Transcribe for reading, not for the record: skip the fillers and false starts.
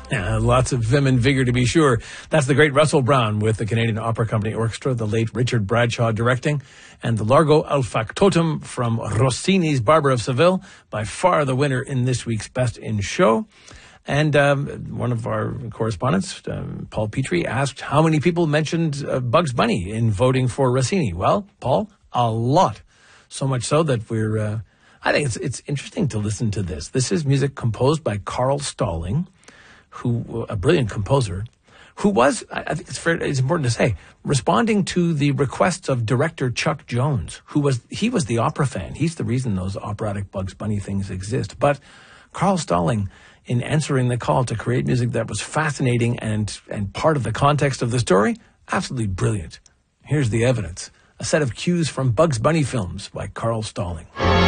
Yeah, lots of vim and vigor, to be sure. That's the great Russell Brown with the Canadian Opera Company Orchestra, the late Richard Bradshaw directing, and the Largo al Factotum from Rossini's Barber of Seville, by far the winner in this week's Best in Show. And one of our correspondents, Paul Petrie, asked how many people mentioned Bugs Bunny in voting for Rossini. Well, Paul, a lot. So much so that we're... I think it's interesting to listen to this. This is music composed by Carl Stalling, who a brilliant composer, who was, I think it's important to say, responding to the requests of director Chuck Jones, he was the opera fan. He's the reason those operatic Bugs Bunny things exist. But Carl Stalling, in answering the call to create music that was fascinating and part of the context of the story, absolutely brilliant. Here's the evidence. A set of cues from Bugs Bunny films by Carl Stalling.